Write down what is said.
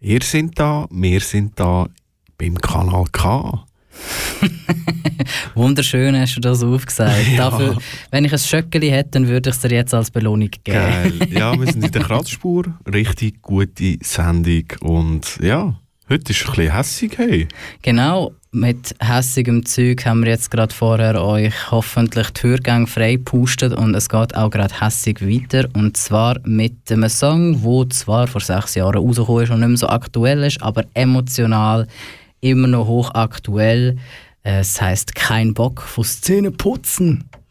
Ihr sind da, wir sind da beim Kanal K. Wunderschön hast du das aufgesagt. Ja. Dafür, wenn ich ein Schöckeli hätte, dann würde ich es dir jetzt als Belohnung geben. Geil. Ja, wir sind in der Kratzspur. Richtig gute Sendung. Und ja, heute ist es ein bisschen hässig. Hey. Genau, mit hässigem Zeug haben wir jetzt gerade vorher euch hoffentlich die Hörgänge frei gepustet und es geht auch gerade hässig weiter. Und zwar mit einem Song, der zwar vor 6 Jahren rausgekommen ist und nicht mehr so aktuell ist, aber emotional immer noch hochaktuell. Es heisst «Kein Bock von Szene putzen».